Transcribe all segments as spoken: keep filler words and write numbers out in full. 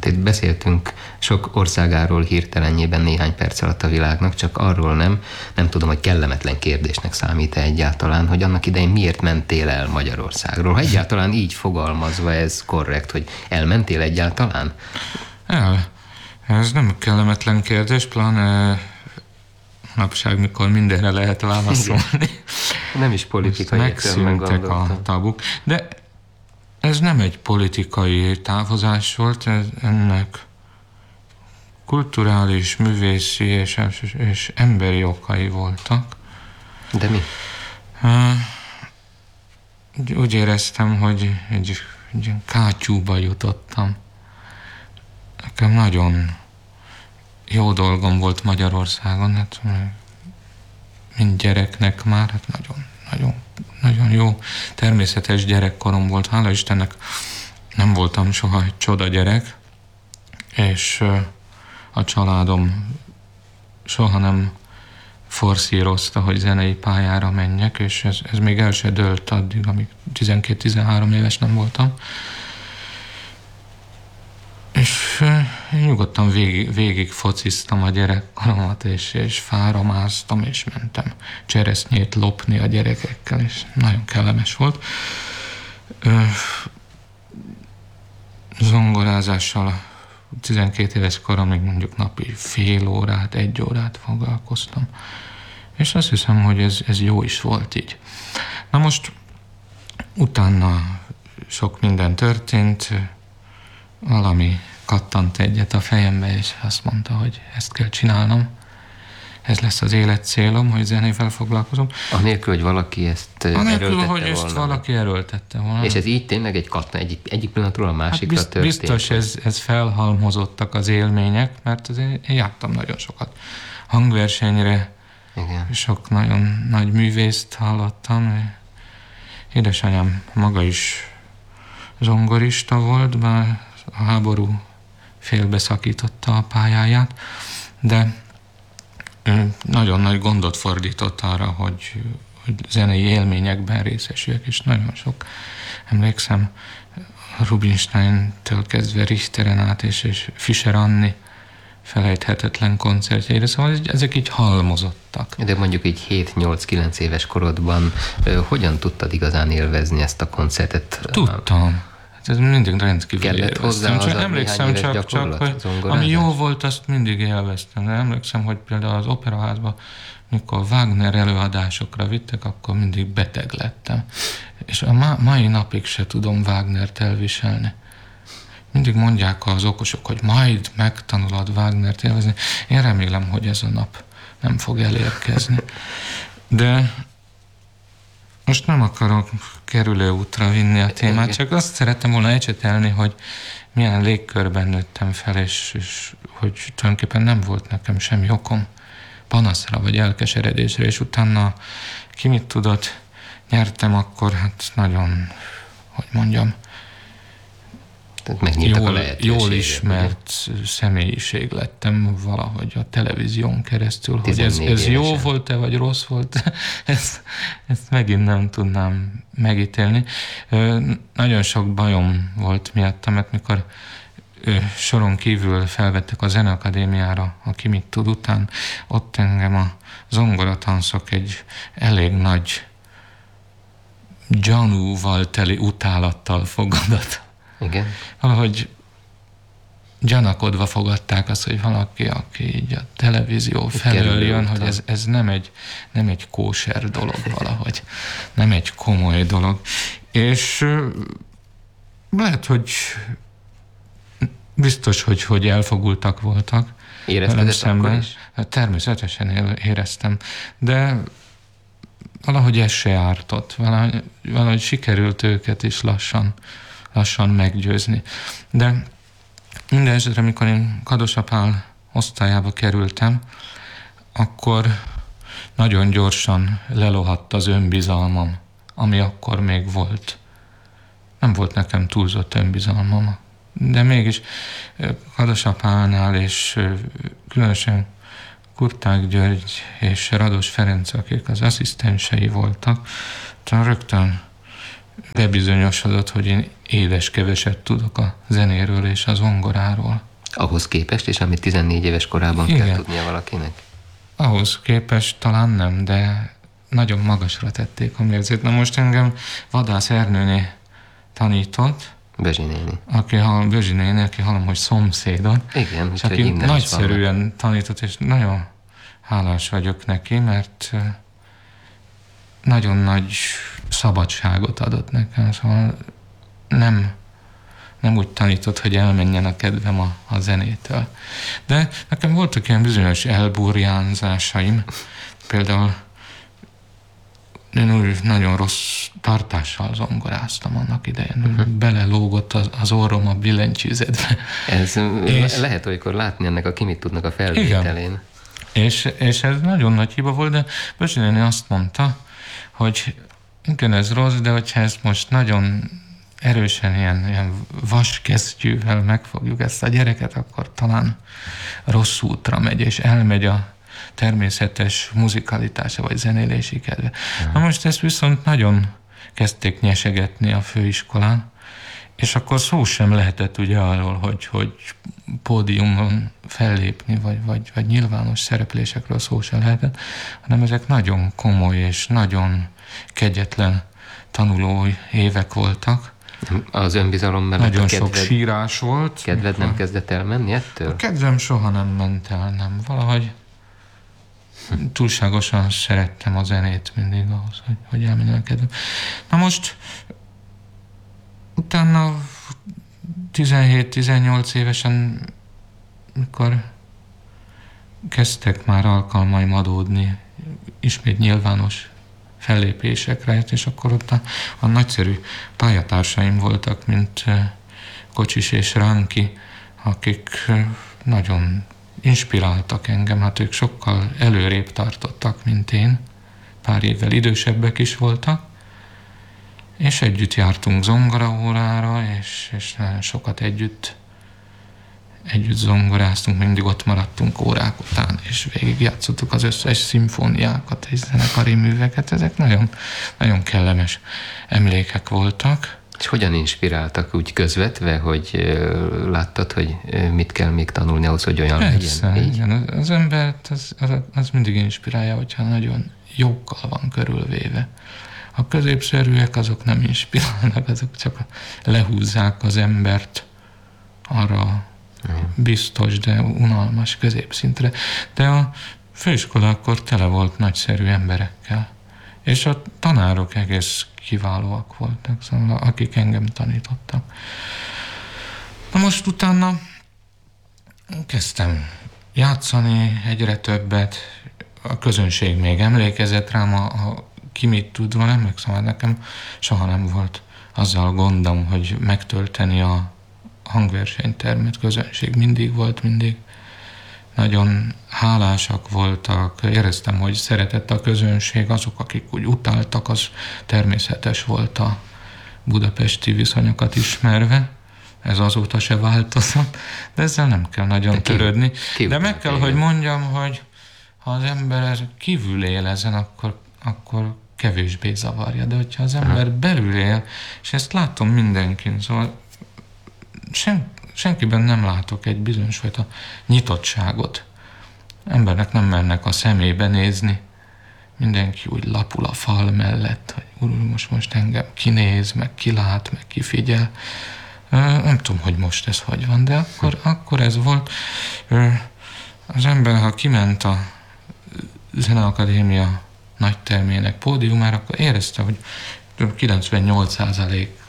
Itt beszéltünk sok országáról hirtelenjében néhány perc alatt a világnak, csak arról nem, nem tudom, hogy kellemetlen kérdésnek számít-e egyáltalán, hogy annak idején miért mentél el Magyarországról. Ha egyáltalán így fogalmazva ez korrekt, hogy elmentél egyáltalán? El. Ez nem kellemetlen kérdés, pláne napság, mikor mindenre lehet válaszolni. Nem is politikai megszűntek a tabuk. De ez nem egy politikai távozás volt, ez ennek kulturális, művészi és, és emberi okai voltak. De mi? Úgy éreztem, hogy egy, egy kátyúba jutottam. Nekem nagyon jó dolgom volt Magyarországon, hát mint gyereknek már, hát nagyon, nagyon, nagyon jó, természetes gyerekkorom volt, hála Istennek nem voltam soha egy csoda gyerek, és a családom soha nem forszírozta, hogy zenei pályára menjek, és ez, ez még el se dőlt addig, amíg tizenkét-tizenhárom éves nem voltam. És én nyugodtan végig, végig fociztam a gyerekkoromat, és, és fáramáztam, és mentem cseresznyét lopni a gyerekekkel, és nagyon kellemes volt. Zongorázással tizenkét éves koromig mondjuk napi fél órát, egy órát foglalkoztam. És azt hiszem, hogy ez, ez jó is volt így. Na most utána sok minden történt, valami kattant egyet a fejembe, és azt mondta, hogy ezt kell csinálnom. Ez lesz az élet célom, hogy zenével foglalkozom. Anélkül, hogy valaki ezt Anélkül, erőltette hogy volna. ezt valaki erőltette volna. És ez így tényleg egy kattan, egyik, egyik pillanatról a másikra hát történt? Biztos ez, ez felhalmozottak az élmények, mert azért én jártam nagyon sokat hangversenyre. Igen. Sok nagyon nagy művészt hallottam. Édesanyám maga is zongorista volt, bár a háború félbeszakította a pályáját, de nagyon nagy gondot fordított arra, hogy, hogy zenei élményekben részesüljek, és nagyon sok, emlékszem, Rubinstein-től kezdve Richteren át, és, és Fischer Anni felejthetetlen koncertjeire, szóval ezek így halmozottak. De mondjuk így hét-nyolc-kilenc éves korodban hogyan tudtad igazán élvezni ezt a koncertet? Tudtam. Ez mindig rendkívül kellett hozzá az csak emlékszem csak, csak hogy ami jó volt, azt mindig élveztem. De emlékszem, hogy például az operaházban, mikor Wagner előadásokra vittek, akkor mindig beteg lettem. És a ma- mai napig se tudom Wagnert elviselni. Mindig mondják az okosok, hogy majd megtanulod Wagnert élvezni. Én remélem, hogy ez a nap nem fog elérkezni. De most nem akarok kerülő útra vinni a témát, csak azt szerettem volna ecsetelni, hogy milyen légkörben nőttem fel, és, és hogy tulajdonképpen nem volt nekem semmi okom panaszra vagy elkeseredésre, és utána ki mit tudott, nyertem, akkor hát nagyon, hogy mondjam, jól, jól ismert ugye? Személyiség lettem valahogy a televízión keresztül, hogy ez, ez jó volt-e, vagy rossz volt, ezt, ezt megint nem tudnám megítélni. Nagyon sok bajom volt miattam, mert mikor soron kívül felvettek a Zeneakadémiára, aki mit tud után, ott engem a zongoratanszok egy elég nagy gyanúval teli utálattal fogadott. Igen. Valahogy gyanakodva fogadták azt, hogy valaki, aki így a televízió felől jön, hogy ez, ez nem, egy, nem egy kóser dolog valahogy, nem egy komoly dolog. És lehet, hogy biztos, hogy, hogy elfogultak voltak. Érezted akkor is? Természetesen éreztem, de valahogy ez se ártott. Valahogy, valahogy sikerült őket is lassan lassan meggyőzni. De minden esetre, amikor én Kadosa Pál osztályába kerültem, akkor nagyon gyorsan lelohadt az önbizalmam, ami akkor még volt. Nem volt nekem túlzott önbizalmam. De mégis Kadosa Pálnál, és különösen Kurták György és Rados Ferenc, akik az asszisztensei voltak, rögtön bebizonyosodott, hogy én édes keveset tudok a zenéről és a zongoráról. Ahhoz képest, és amit tizennégy éves korában Igen. kell tudnia valakinek? Ahhoz képest talán nem, de nagyon magasra tették a mércét. Na most engem Vadász Ernőné tanított, Bezsi néni. Aki hall, Bezsi néni, aki hallom, hogy szomszédon. Igen, és aki nagyszerűen tanított, és nagyon hálás vagyok neki, mert nagyon nagy szabadságot adott nekem, szóval nem, nem úgy tanított, hogy elmenjen a kedvem a, a zenétől. De nekem voltak ilyen bizonyos elburjánzásaim, például én úgy nagyon rossz tartással zongoráztam annak idején. Uh-huh. Belelógott az, az orrom a billentyűzetbe. Ez és lehet olykor látni ennek a ki mit tudnak a felvételén. És, és ez nagyon nagy hiba volt, de Bezsi néni azt mondta, hogy igen, ez rossz, de hogyha ezt most nagyon erősen ilyen, ilyen vaskesztyűvel megfogjuk ezt a gyereket, akkor talán rossz útra megy, és elmegy a természetes muzikalitása, vagy zenélési kedve. Ja. Na most ezt viszont nagyon kezdték nyesegetni a főiskolán, és akkor szó sem lehetett ugye arról, hogy, hogy pódiumon fellépni, vagy, vagy, vagy nyilvános szereplésekről szó sem lehetett, hanem ezek nagyon komoly és nagyon kegyetlen tanuló évek voltak. Az önbizalom mellett nagyon a kedved, sok sírás volt. Kedved nem kezdett elmenni ettől? A kedvem soha nem ment el, nem. Valahogy túlságosan szerettem a zenét mindig ahhoz, hogy, hogy elmenjen a kedvem. Na most utána tizenhét-tizennyolc évesen, mikor kezdtek már alkalmaim adódni ismét nyilvános fellépésekre, és akkor ott a, a nagyszerű pályatársaim voltak, mint Kocsis és Ránki, akik nagyon inspiráltak engem, hát ők sokkal előrébb tartottak, mint én, pár évvel idősebbek is voltak, és együtt jártunk zongoraórára, és, és nagyon sokat együtt, együtt zongoráztunk, mindig ott maradtunk órák után, és végigjátszottuk az összes szimfóniákat és zenekari műveket. Ezek nagyon, nagyon kellemes emlékek voltak. És hogyan inspiráltak úgy közvetve, hogy uh, láttad, hogy uh, mit kell még tanulni ahhoz, hogy olyan Persze, legyen? Igen, az, az embert az, az, az mindig inspirálja, hogyha nagyon jókkal van körülvéve. A középszerűek azok nem inspirálnak, azok csak lehúzzák az embert arra biztos, de unalmas középszintre. De a főiskola akkor tele volt nagyszerű emberekkel. És a tanárok egész kiválóak voltak, szóval akik engem tanítottak. Na most utána kezdtem játszani egyre többet, a közönség még emlékezett rám, a, a ki mit tud róla, emlékszem, hogy nekem soha nem volt azzal gondom, hogy megtölteni a hangversenytermet, közönség mindig volt, mindig nagyon hálásak voltak, éreztem, hogy szeretett a közönség, azok, akik úgy utáltak, az természetes volt a budapesti viszonyokat ismerve, ez azóta se változott, de ezzel nem kell nagyon de törődni. Ki, de meg kell, hogy mondjam, hogy ha az ember kívül él ezen, akkor, akkor kevésbé zavarja, de hogyha az ember Aha. belül él, és ezt látom mindenkin, szóval sen, senkiben nem látok egy bizonyos fajta nyitottságot. Embernek nem mennek a szemébe nézni, mindenki úgy lapul a fal mellett, hogy úr, most, most engem kinéz, meg kilát, meg kifigyel. Nem tudom, hogy most ez hogy van, de akkor, akkor ez volt. Az ember, ha kiment a Zeneakadémia nagytermének pódiumára, akkor érezte, hogy kilencvennyolc százalék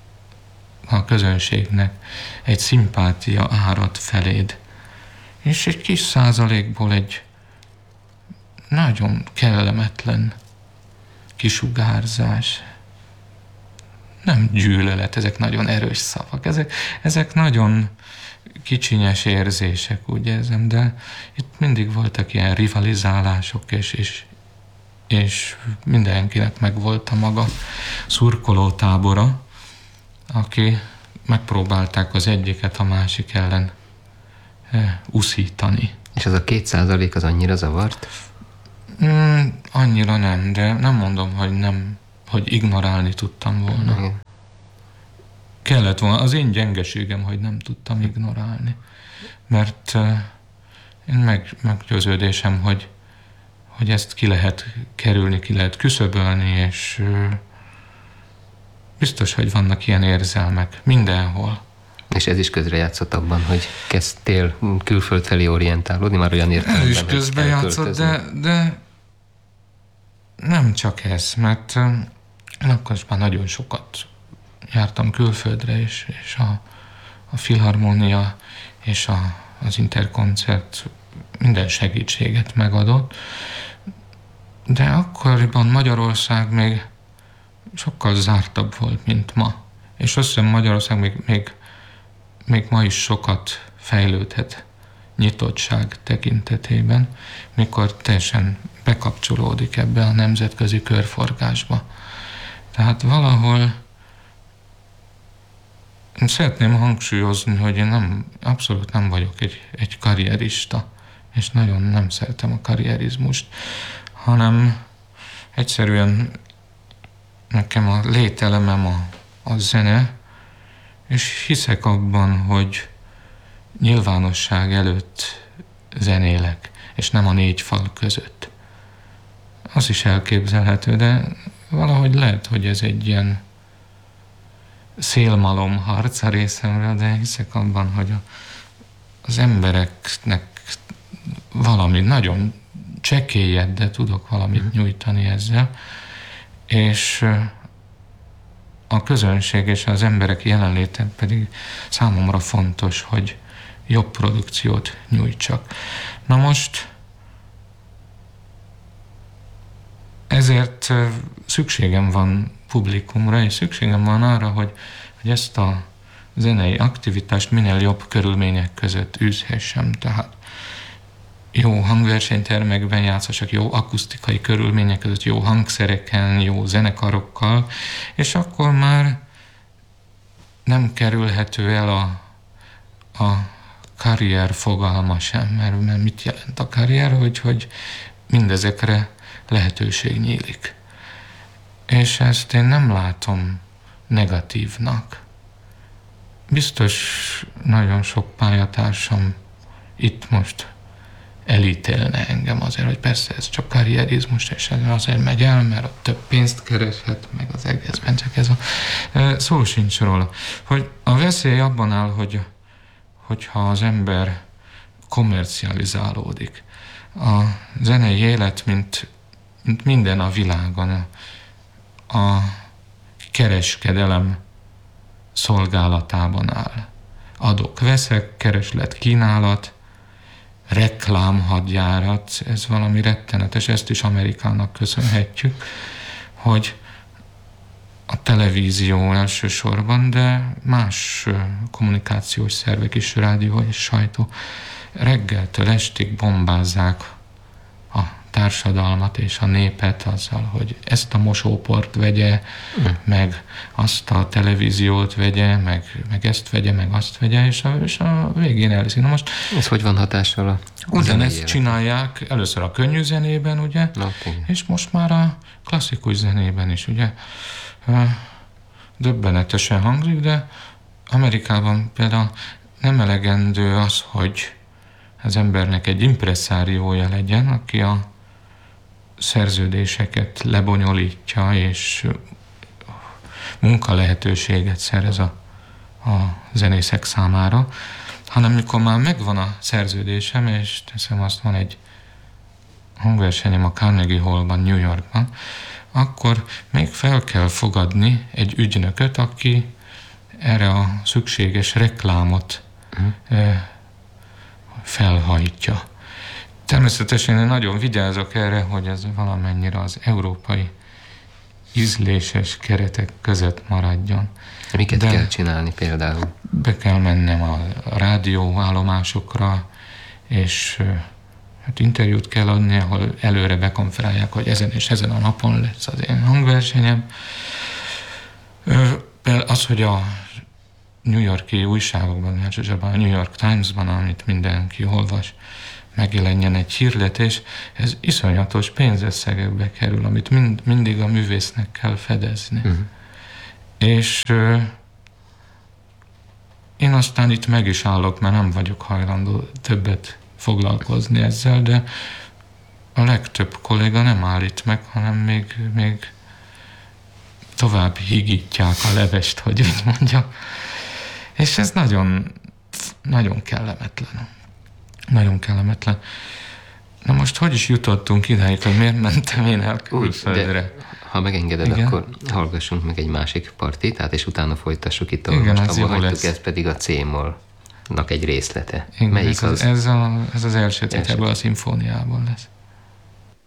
a közönségnek egy szimpátia árad feléd. És egy kis százalékból egy nagyon kellemetlen kisugárzás. Nem gyűlölet, ezek nagyon erős szavak. Ezek, ezek nagyon kicsinyes érzések, úgy érzem, de itt mindig voltak ilyen rivalizálások, és, és, és mindenkinek megvolt a maga szurkolótábora, aki megpróbálták az egyiket a másik ellen e, uszítani. És az a két százalék az annyira zavart? Mm, annyira nem, de nem mondom, hogy nem hogy ignorálni tudtam volna. Igen. Kellett volna, az én gyengeségem, hogy nem tudtam ignorálni. Mert uh, én meg, meggyőződésem, hogy, hogy ezt ki lehet kerülni, ki lehet küszöbölni, és uh, biztos, hogy vannak ilyen érzelmek mindenhol. És ez is közrejátszott abban, hogy kezdtél külföld felé orientálódni, már olyan értelemben, ez is közbejátszott, de, de nem csak ez, mert uh, én akkor is már nagyon sokat jártam külföldre, és, és a, a filharmónia és a, az interkoncert minden segítséget megadott. De akkoriban Magyarország még sokkal zártabb volt, mint ma. És azt hiszem Magyarország még, még, még ma is sokat fejlődhet nyitottság tekintetében, mikor teljesen bekapcsolódik ebbe a nemzetközi körforgásba. Tehát valahol én szeretném hangsúlyozni, hogy én nem, abszolút nem vagyok egy, egy karrierista, és nagyon nem szeretem a karrierizmust, hanem egyszerűen nekem a lételemem a, a zene, és hiszek abban, hogy nyilvánosság előtt zenélek, és nem a négy fal között. Az is elképzelhető, de valahogy lehet, hogy ez egy ilyen szélmalom harca részemről, de hiszek abban, hogy a, az embereknek valami nagyon csekélyed, de tudok valamit nyújtani ezzel, és a közönség és az emberek jelenléte pedig számomra fontos, hogy jobb produkciót nyújtsak. Na most ezért szükségem van publikumra, és szükségem van arra, hogy, hogy ezt a zenei aktivitást minél jobb körülmények között űzhessem. Tehát jó hangversenytermekben játszassak, jó akusztikai körülmények között, jó hangszereken, jó zenekarokkal, és akkor már nem kerülhető el a, a karrier fogalma sem, mert, mert mit jelent a karrier, hogy, hogy mindezekre lehetőség nyílik. És ezt én nem látom negatívnak. Biztos nagyon sok pályatársam itt most elítélne engem azért, hogy persze ez csak karrierizmus, és azért megy el, mert ott több pénzt kereshet, meg az egészben csak ez a... Szó sincs róla. Hogy a veszély abban áll, hogy, hogyha az ember kommercializálódik. A zenei élet, mint, mint minden a világon, a, a kereskedelem szolgálatában áll. Adok, veszek, kereslet, kínálat, reklámhadjárat, ez valami rettenetes, ezt is Amerikának köszönhetjük, hogy a televízió elsősorban, de más kommunikációs szervek is, rádió és sajtó reggeltől estig bombázzák a társadalmat és a népet azzal, hogy ezt a mosóport vegye, mm. meg azt a televíziót vegye, meg, meg ezt vegye, meg azt vegye, és a, és a végén elviszi. Na most... Ez hogy van hatással a ugyanezt csinálják először a könnyű zenében, ugye, okay. és most már a klasszikus zenében is, ugye. Döbbenetesen hangzik, de Amerikában például nem elegendő az, hogy az embernek egy impresszáriója legyen, aki a szerződéseket lebonyolítja, és munkalehetőséget szerez a, a zenészek számára, hanem mikor már megvan a szerződésem, és teszem azt, van egy hangversenyem a Carnegie Hallban, New Yorkban, akkor még fel kell fogadni egy ügynököt, aki erre a szükséges reklámot uh-huh. felhajtja. Természetesen én nagyon vigyázok erre, hogy ez valamennyire az európai ízléses keretek között maradjon. Miket De kell csinálni például? Be kell mennem a rádióállomásokra, és hát interjút kell adni, ahol előre bekonferálják, hogy ezen és ezen a napon lesz az én hangversenyem. Az, hogy a New York-i újságokban, elsősorban a New York Times-ban, amit mindenki olvas, megjelenjen egy hirdetés, ez iszonyatos pénzösszegekbe kerül, amit mind, mindig a művésznek kell fedezni. Uh-huh. És euh, én aztán itt meg is állok, mert nem vagyok hajlandó többet foglalkozni ezzel, de a legtöbb kolléga nem áll itt meg, hanem még, még tovább higítják a levest, hogy úgy mondjam. És ez nagyon, nagyon kellemetlen. Nagyon kellemetlen. Na most hogy is jutottunk idáig, hogy miért mentem én el külföldre? Ha megengeded, igen, akkor hallgassunk meg egy másik partitát, és utána folytassuk itt, ahol igen, most abban hagytuk, lesz. Ez pedig a C-mollnak egy részlete. Igen, Melyik ez az? Ez, a, ez az első tételből a szimfóniában lesz.